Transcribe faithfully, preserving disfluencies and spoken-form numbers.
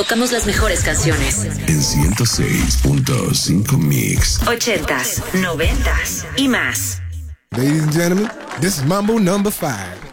tocamos las mejores canciones. En ciento seis punto cinco Mix. Ochentas, noventas y más. Ladies and gentlemen, this is Mambo number five.